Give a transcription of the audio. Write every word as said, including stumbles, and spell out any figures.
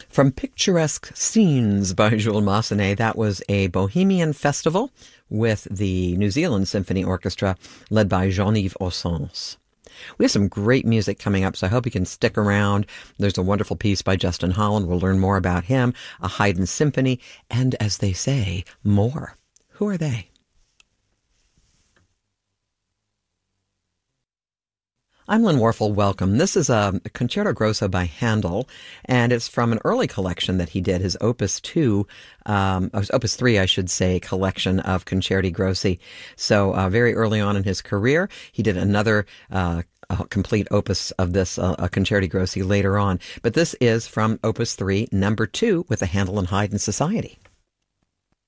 From Picturesque Scenes by Jules Massenet, that was a Bohemian festival with the New Zealand Symphony Orchestra led by Jean-Yves Ossens. We have some great music coming up, so I hope you can stick around. There's a wonderful piece by Justin Holland. We'll learn more about him, a Haydn symphony, and as they say, more. Who are they? I'm Lynn Warfel. Welcome. This is a Concerto Grosso by Handel, and it's from an early collection that he did, his Opus two, um, Opus three, I should say, collection of Concerti Grossi. So uh, very early on in his career, he did another uh, a complete opus of this, uh, a Concerti Grossi later on. But this is from Opus three, number two, with the Handel and Haydn Society.